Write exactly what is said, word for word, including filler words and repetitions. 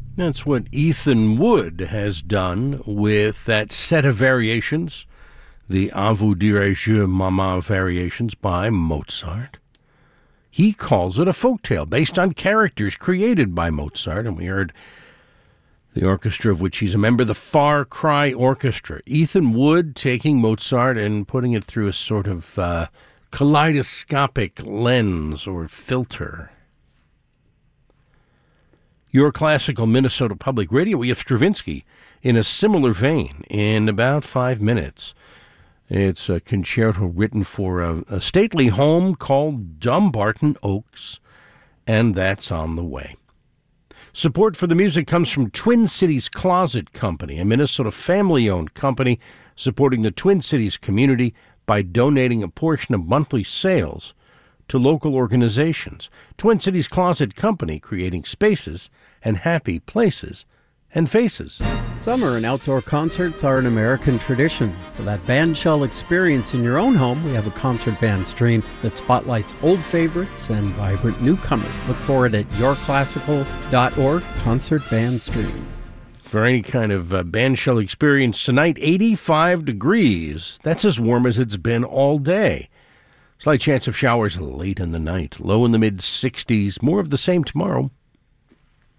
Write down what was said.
That's what Ethan Wood has done with that set of variations, the À vous dirai-je, Maman variations by Mozart. He calls it a folktale based on characters created by Mozart, and we heard the orchestra of which he's a member, the Far Cry Orchestra. Ethan Wood taking Mozart and putting it through a sort of uh, kaleidoscopic lens or filter. Your classical Minnesota Public Radio, we have Stravinsky in a similar vein in about five minutes. It's a concerto written for a, a stately home called Dumbarton Oaks, and that's on the way. Support for the music comes from Twin Cities Closet Company, a Minnesota family-owned company supporting the Twin Cities community by donating a portion of monthly sales to local organizations. Twin Cities Closet Company, creating spaces and happy places and faces. Summer and outdoor concerts are an American tradition. For that bandshell experience in your own home, we have a concert band stream that spotlights old favorites and vibrant newcomers. Look for it at your classical dot org, concert band stream. For any kind of uh, bandshell experience tonight, eighty-five degrees. That's as warm as it's been all day. Slight chance of showers late in the night. Low in the mid-sixties. More of the same tomorrow.